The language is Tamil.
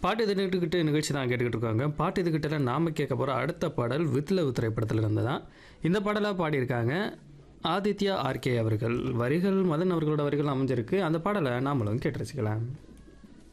பாட்டு இதுகிட்டு நிகழ்ச்சி தான் கேட்டுக்கிட்டு இருக்காங்க. பாட்டு இதுகிட்ட நாம கேட்க போகிற அடுத்த பாடல் வித் லவ் திரைப்படத்தில் இருந்து தான். இந்த பாடலாக பாடியிருக்காங்க ஆதித்யா ஆர்கே அவர்கள். வரிகள் மதன் அவர்களோட வரிகள் அமைஞ்சிருக்கு. அந்த பாடலை நாமளும் கேட்டு ரசிக்கலாம்.